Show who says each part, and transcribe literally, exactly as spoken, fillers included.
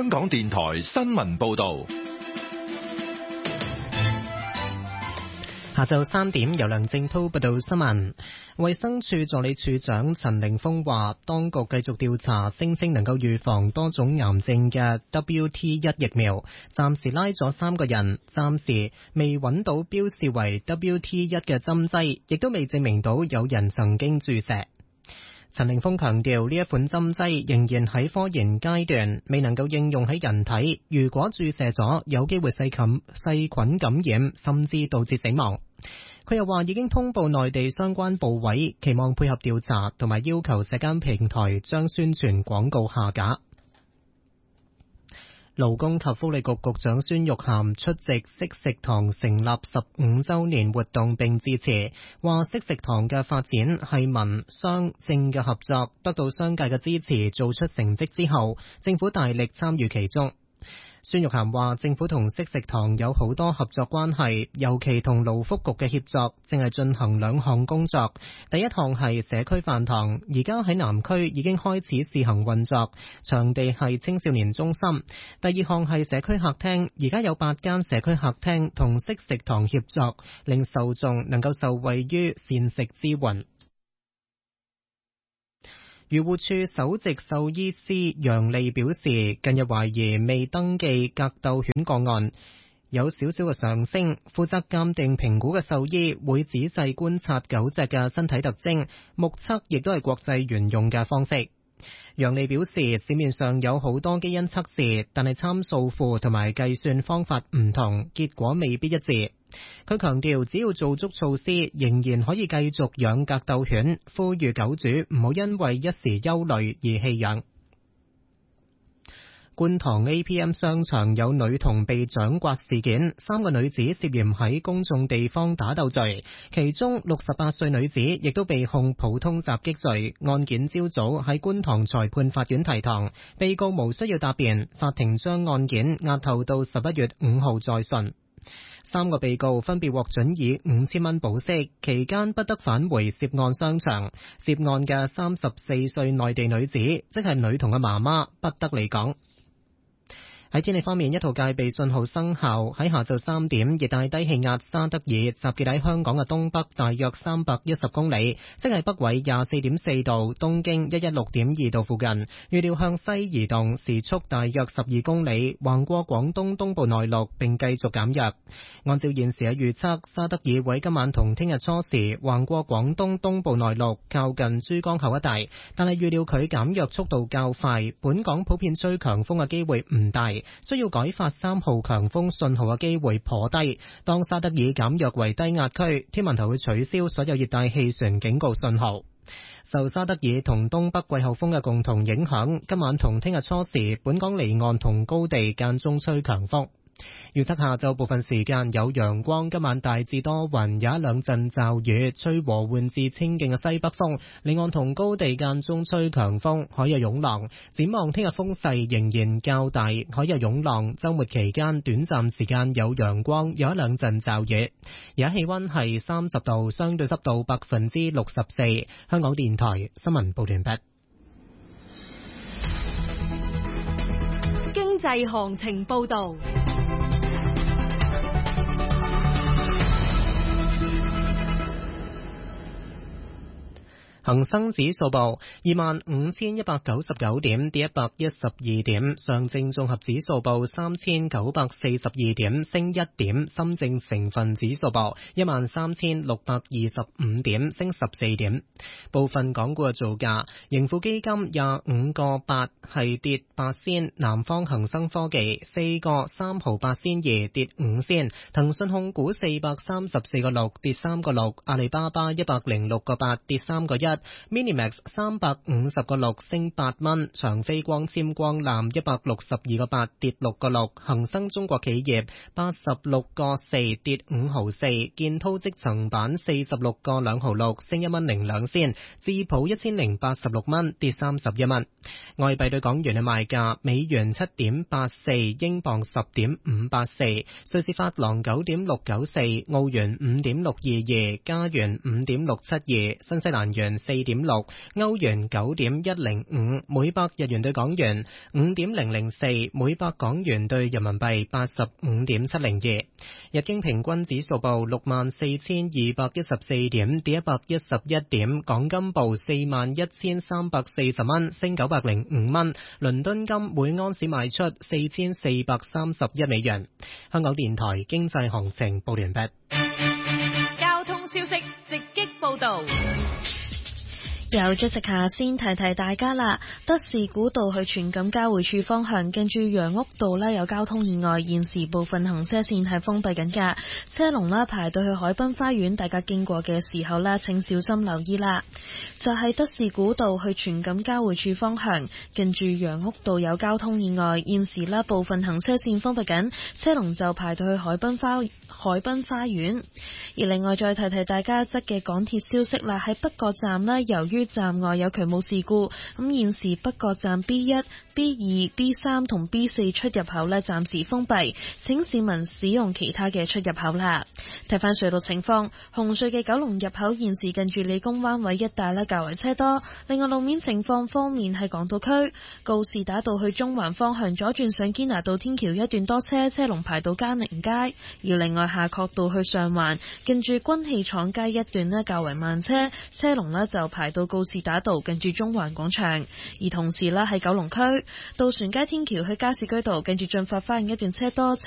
Speaker 1: 香港電台新聞報道。
Speaker 2: 下晝三點，由梁正濤報道新聞。衛生署助理署長陳凌峰話，當局繼續調查聲稱能夠預防多種癌症嘅 W T 一 疫苗，暫時拉咗三個人，暫時未揾到標示為 W T 一 嘅針劑，亦都未證明到有人曾經注射。陳凌峰強調，呢一款針劑仍然喺科研階段，未能夠應用喺人體。如果注射咗，有機會細菌細菌感染，甚至導致死亡。佢又話已經通報內地相關部委，期望配合調查，同埋要求社交平台將宣傳廣告下架。勞工及福利局局長孫玉菡出席惜食堂成立十五周年活動並致辭，話惜食堂嘅發展係民商政嘅合作，得到商界嘅支持，做出成績之後，政府大力參與其中。孫玉菡話，政府同惜食堂有好多合作關係，尤其同勞福局嘅協作，正係進行兩項工作。第一項係社區飯堂，而家喺南區已經開始試行運作，場地係青少年中心。第二項係社區客廳，而家有八間社區客廳同惜食堂協作，令受眾能夠受惠於膳食支援。漁護署首席獸醫師楊利表示，近日懷疑未登記格鬥犬個案有少少嘅上升，負責鑑定評估嘅獸醫會仔細觀察狗隻嘅身體特徵，目測亦都係國際沿用嘅方式。楊利表示，市面上有好多基因測試，但係參數庫同埋計算方法唔同，結果未必一致。佢強調，只要做足措施，仍然可以繼續養格鬥犬，呼籲狗主唔好因為一時憂慮而棄養。觀塘 A P M 商場有女童被掌摑事件，三個女子涉嫌喺公眾地方打鬥罪，其中六十八歲女子亦都被控普通襲擊罪。案件朝早喺觀塘裁判法院提堂，被告無需要答辯，法庭將案件押後到十一月五號再訊。三個被告分別獲准以五千蚊保釋，期間不得返回涉案商場。涉案嘅三十四歲內地女子，即係女童嘅媽媽，不得離港。喺天氣方面，一號戒備信號生效。喺下晝三點，熱帶低氣壓沙德爾集結喺香港嘅東北大約三百一十公里，即係北緯廿四點四度，東經一一六點二度附近。預料向西移動，時速大約十二公里，橫過廣東東部內陸並繼續減弱。按照現時嘅預測，沙德爾會今晚同聽日初時橫過廣東東部內陸，靠近珠江口一帶，但係預料佢減弱速度較快，本港普遍吹強風嘅機會唔大。需要改發三號強風信號嘅機會頗低。當沙德爾減弱為低壓區，天文台會取消所有熱帶氣旋警告信號。受沙德爾同東北季候風嘅共同影響，今晚同聽日初時，本港離岸同高地間中吹強風。預測下晝部分時間有陽光，今晚大致多雲，有一兩陣驟雨，吹和緩至清勁嘅西北風，離岸同高地間中吹強風，海有湧浪。展望聽日風勢仍然較大，海有湧浪。周末期間短暫時間有陽光，有一兩陣驟雨。而家氣溫係三十度，相對濕度百分之六十四。香港電台新聞報完畢。
Speaker 3: 經濟行情報道。
Speaker 2: 恒生指數報二萬五千一百九十九點，跌一百一十二點。上證綜合指數報三千九百四十二點，升一點。深證成分指數報一萬三千六百二十五點，升十四點。部分港股嘅造價，盈富基金廿五個八係跌八仙，南方恒生科技四個三毫八仙二跌五仙，騰訊控股四百三十四個六跌三個六，阿里巴巴一百零六個八跌三個一。Minimax 三百五十個六升八蚊，長飛光纖光纜一百六十二個八跌六個六，恒生中國企業八十六個四跌五毫四，建滔積層板四十六個兩毫六升一蚊零兩仙，智普一千零八十六蚊跌三十一蚊。外幣對港元嘅賣價：美元七點八四，英鎊十點五八四，瑞士法郎九點六九四，澳元五點六二二，加元五點六七二，新西蘭元四四點六，歐元九點一零五，每百日元對港元五點零零四，每百港元對人民幣八十五點七零二。日經平均指數報六萬四千二百一十四點，跌一百一十一點。港金報四萬一千三百四十蚊，升九百零五蚊。倫敦金每安士賣出四千四百三十一美元。香港電台經濟行情報完畢。
Speaker 3: 交通消息直擊報道。
Speaker 4: 有咗食下先提提大家啦，德士古道去荃錦交匯處方向，近住楊屋道呢有交通意外，現時部分行車線係封閉緊㗎，車龍啦排到去海濱花園，大家經過嘅時候呢請小心留意啦。就係德士古道去荃錦交匯處方向，近住楊屋道有交通意外，現時呢部分行車線封閉緊，車龍就排到去海濱花海濱花園。而另外再提提大家則嘅港鐵消息啦，喺北角站呢，由於站外有渠務事故，咁現時北角站 B 一、B 二、B 三同 B 四出入口呢暫時封閉，請市民使用其他嘅出入口啦。睇翻隧道情況，紅隧嘅九龍入口現時近住理工灣位一帶呢較為車多。另外路面情況方面，喺港島區告士打道去中環方向左轉上堅拿道天橋一段多車，車龍排到嘉寧街。而另外夏慤道去上環近住軍器廠街一段呢較為慢車，車龍呢就排到告士打道近住中環廣場。而同時呢喺九龍區渡船街天橋去加士居道近住駿發花園一段車多。